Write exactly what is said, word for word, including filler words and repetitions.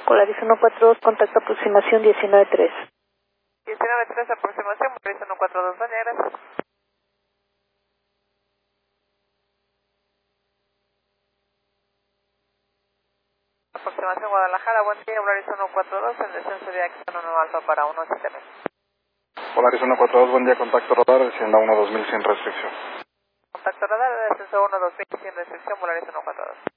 Polaris uno cuatro dos, contacto aproximación diecinueve tres. diecinueve tres, aproximación, Polaris uno cuatro dos, buen día, gracias. Aproximación Guadalajara, buen día, Polaris uno cuatro dos, el descenso de acción uno alfa para uno siete nueve. Polaris uno cuatro dos, buen día, contacto radar, descienda uno dos mil sin restricción. Contacto radar, descenso uno dos mil sin restricción, Polaris uno cuatro dos.